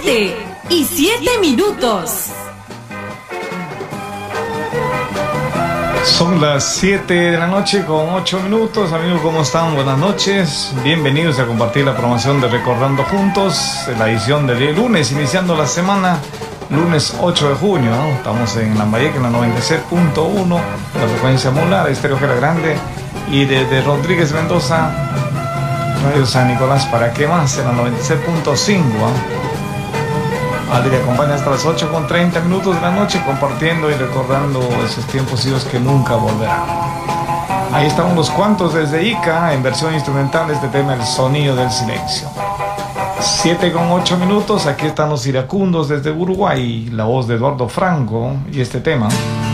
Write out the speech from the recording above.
7:07. Son las 7 de la noche con 8 minutos. Amigos, ¿cómo están? Buenas noches. Bienvenidos a compartir la programación de Recordando Juntos, la edición del día lunes, iniciando la semana, lunes 8 de junio, ¿no? Estamos en Lambayeque, en la 96.1, de la frecuencia modular, Estéreo Jera Grande, y desde Rodríguez Mendoza, Radio San Nicolás, ¿para qué más? En la 96.5, Ali te acompaña hasta las 8:30 de la noche, compartiendo y recordando esos tiempos idos que nunca volverán. Ahí están unos cuantos desde Ica, en versión instrumental, este tema, El Sonido del Silencio. 7:08, aquí están los iracundos desde Uruguay, la voz de Eduardo Franco y este tema.